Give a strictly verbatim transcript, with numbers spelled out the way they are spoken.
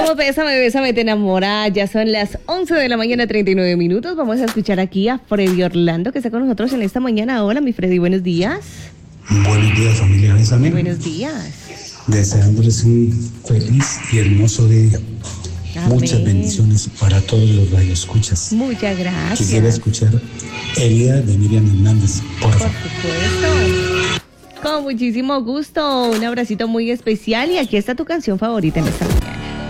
Como Bésame, Bésame, te enamora. Ya son las once de la mañana, treinta y nueve minutos. Vamos a escuchar aquí a Freddy Orlando, que está con nosotros en esta mañana. Hola, mi Freddy, buenos días. Buenos días, familia Bésame. Buenos días. Deseándoles un feliz y hermoso día. Amén. Muchas bendiciones para todos los radioescuchas. Muchas gracias. Quisiera escuchar Elida de Miriam Hernández, por favor. Por supuesto. Con muchísimo gusto. Un abracito muy especial. Y aquí está tu canción favorita en esta noche.